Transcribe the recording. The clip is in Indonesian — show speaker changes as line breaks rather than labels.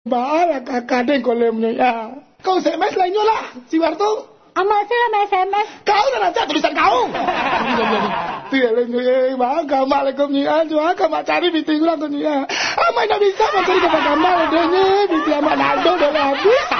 Bahala kakadeng kolemnya ya. Kau SMS lainnya lah, si Warto.
Ama saya SMS.
Kau dah nanti tulisan kau. Tidak lagi, bangga malekum ni anjo, agak macari meeting ulang tu ni. Amai nak bisa macari kepada malah dia ni, bisa amat naldo dah habis.